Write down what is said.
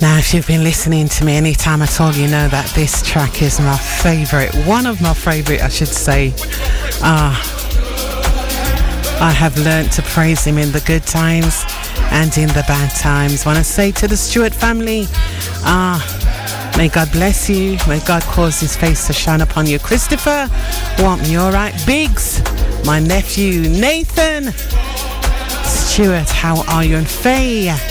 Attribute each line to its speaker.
Speaker 1: Now, if you've been listening to me any time at all, you know that this track is my favourite. One of my favourite, I should say. I have learnt to praise him in the good times and in the bad times. Want to say to the Stewart family, may God bless you. May God cause his face to shine upon you. Christopher, want me all right? Biggs, my nephew. Nathan, Stewart, how are you? And Faye,